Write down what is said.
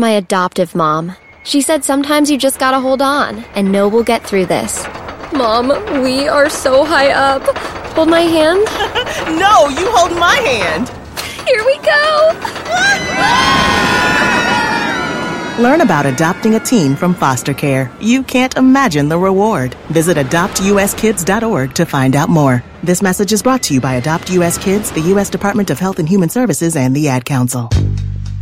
my adoptive mom. She said sometimes you just gotta hold on and know we'll get through this. Mom, we are so high up. Hold my hand? No, you hold my hand. Here we go. Learn about adopting a teen from foster care. You can't imagine the reward. Visit adoptuskids.org to find out more. This message is brought to you by Adopt US Kids, the U.S. Department of Health and Human Services, and the Ad Council.